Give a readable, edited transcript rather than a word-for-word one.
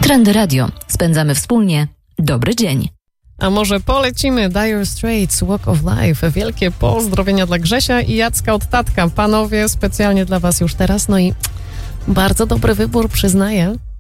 Trendy Radio. Spędzamy wspólnie dobry dzień. A może polecimy Dire Straits, Walk of Life. Wielkie pozdrowienia dla Grzesia i Jacka od tatka. Panowie, specjalnie dla was już teraz. No i bardzo dobry wybór, przyznaję.